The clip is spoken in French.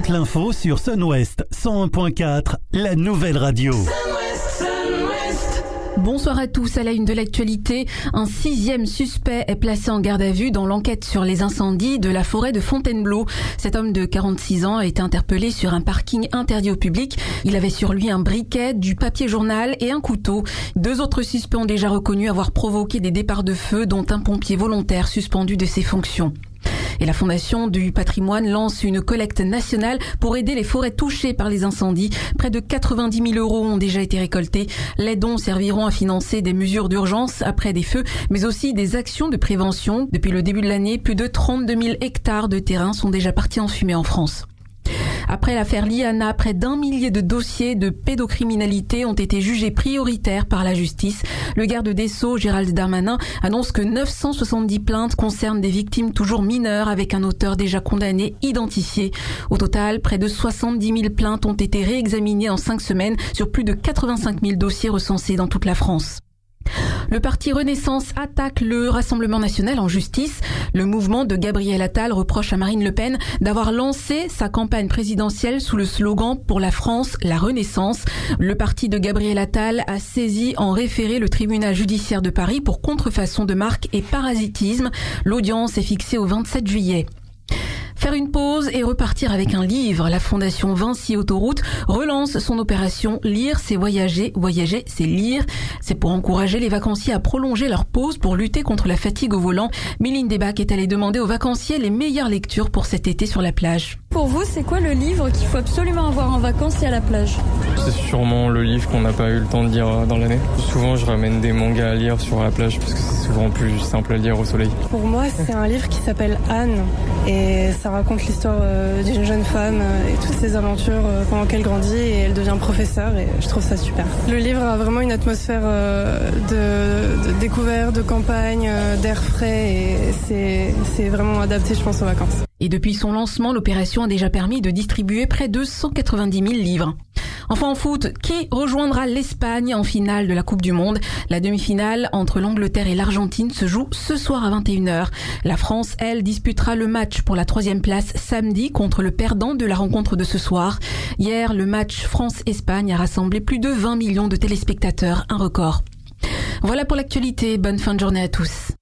toute l'info sur Sun-Ouest 101.4, la nouvelle radio. Bonsoir à tous. À la une de l'actualité, un 6e suspect est placé en garde à vue dans l'enquête sur les incendies de la forêt de Fontainebleau. Cet homme de 46 ans a été interpellé sur un parking interdit au public. Il avait sur lui un briquet, du papier journal et un couteau. 2 autres suspects ont déjà reconnu avoir provoqué des départs de feu, dont un pompier volontaire suspendu de ses fonctions. Et la Fondation du patrimoine lance une collecte nationale pour aider les forêts touchées par les incendies. Près de 90 000 € ont déjà été récoltés. Les dons serviront à financer des mesures d'urgence après des feux, mais aussi des actions de prévention. Depuis le début de l'année, plus de 32 000 hectares de terrain sont déjà partis en fumée en France. Après l'affaire Liana, près d'1 millier de dossiers de pédocriminalité ont été jugés prioritaires par la justice. Le garde des Sceaux, Gérald Darmanin, annonce que 970 plaintes concernent des victimes toujours mineures avec un auteur déjà condamné identifié. Au total, près de 70 000 plaintes ont été réexaminées en 5 semaines sur plus de 85 000 dossiers recensés dans toute la France. Le parti Renaissance attaque le Rassemblement national en justice. Le mouvement de Gabriel Attal reproche à Marine Le Pen d'avoir lancé sa campagne présidentielle sous le slogan « Pour la France, la Renaissance ». Le parti de Gabriel Attal a saisi en référé le tribunal judiciaire de Paris pour contrefaçon de marque et parasitisme. L'audience est fixée au 27 juillet. Faire une pause et repartir avec un livre. La Fondation Vinci Autoroute relance son opération Lire, c'est voyager. Voyager, c'est lire. C'est pour encourager les vacanciers à prolonger leur pause pour lutter contre la fatigue au volant. Méline Desbacs est allée demander aux vacanciers les meilleures lectures pour cet été sur la plage. Pour vous, c'est quoi le livre qu'il faut absolument avoir en vacances et à la plage ? C'est sûrement le livre qu'on n'a pas eu le temps de lire dans l'année. Souvent, je ramène des mangas à lire sur la plage parce que c'est souvent plus simple à lire au soleil. Pour moi, c'est un livre qui s'appelle Anne et ça raconte l'histoire d'une jeune femme et toutes ses aventures pendant qu'elle grandit et elle devient professeure et je trouve ça super. Le livre a vraiment une atmosphère de découverte, de campagne, d'air frais et c'est vraiment adapté, je pense, aux vacances. Et depuis son lancement, l'opération a déjà permis de distribuer près de 190 000 livres. Enfin en foot, qui rejoindra l'Espagne en finale de la Coupe du Monde ? La demi-finale entre l'Angleterre et l'Argentine se joue ce soir à 21h. La France, elle, disputera le match pour la 3e place samedi contre le perdant de la rencontre de ce soir. Hier, le match France-Espagne a rassemblé plus de 20 millions de téléspectateurs, un record. Voilà pour l'actualité, bonne fin de journée à tous.